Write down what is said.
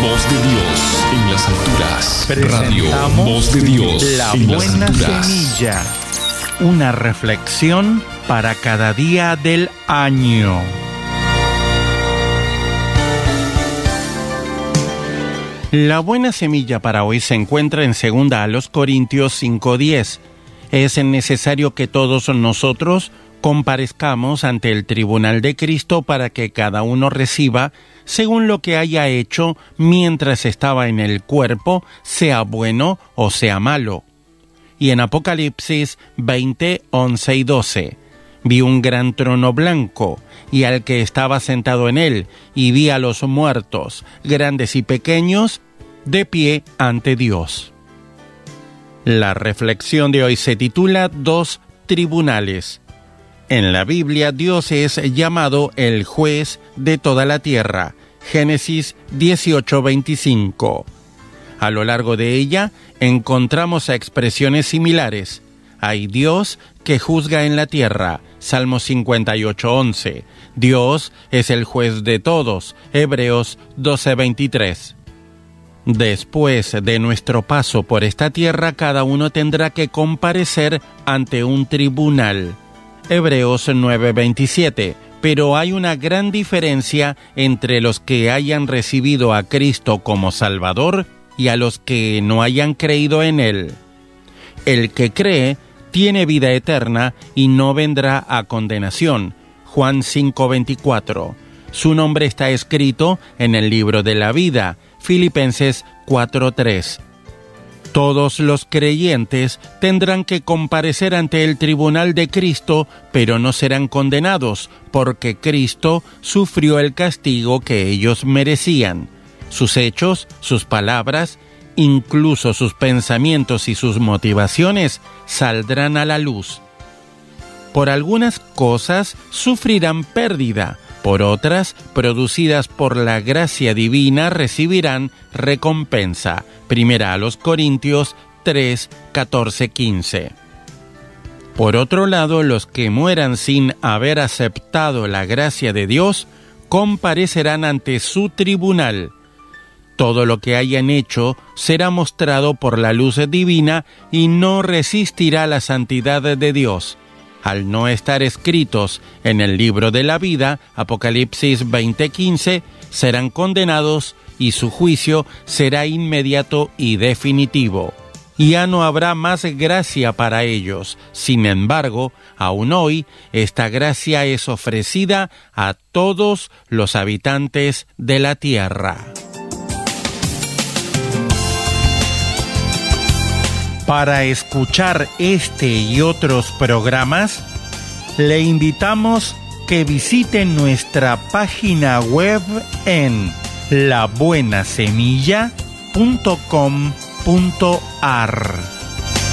Voz de Dios en las alturas. Radio Presentamos Voz de Dios La en las Buena alturas. Semilla, una reflexión para cada día del año. La buena semilla para hoy se encuentra en 2 Corintios 5:10. Es necesario que todos nosotros comparezcamos ante el tribunal de Cristo para que cada uno reciba según lo que haya hecho mientras estaba en el cuerpo, sea bueno o sea malo. Y en Apocalipsis 20, 11 y 12, vi un gran trono blanco, y al que estaba sentado en él, y vi a los muertos, grandes y pequeños, de pie ante Dios. La reflexión de hoy se titula Dos tribunales. En la Biblia, Dios es llamado el juez de toda la tierra. Génesis 18:25. A lo largo de ella encontramos expresiones similares. Hay Dios que juzga en la tierra. Salmo 58:11. Dios es el juez de todos. Hebreos 12:23. Después de nuestro paso por esta tierra, cada uno tendrá que comparecer ante un tribunal. Hebreos 9:27. Pero hay una gran diferencia entre los que hayan recibido a Cristo como Salvador y a los que no hayan creído en Él. El que cree tiene vida eterna y no vendrá a condenación. Juan 5:24. Su nombre está escrito en el libro de la vida. Filipenses 4:3. Todos los creyentes tendrán que comparecer ante el tribunal de Cristo, pero no serán condenados, porque Cristo sufrió el castigo que ellos merecían. Sus hechos, sus palabras, incluso sus pensamientos y sus motivaciones saldrán a la luz. Por algunas cosas sufrirán pérdida, por otras, producidas por la gracia divina, recibirán recompensa. 1 Corintios 3, 14, 15. Por otro lado, los que mueran sin haber aceptado la gracia de Dios, comparecerán ante su tribunal. Todo lo que hayan hecho será mostrado por la luz divina y no resistirá la santidad de Dios. Al no estar escritos en el libro de la vida, Apocalipsis 20:15, serán condenados y su juicio será inmediato y definitivo. Ya no habrá más gracia para ellos. Sin embargo, aún hoy, esta gracia es ofrecida a todos los habitantes de la tierra. Para escuchar este y otros programas, le invitamos que visite nuestra página web en labuenasemilla.com.ar.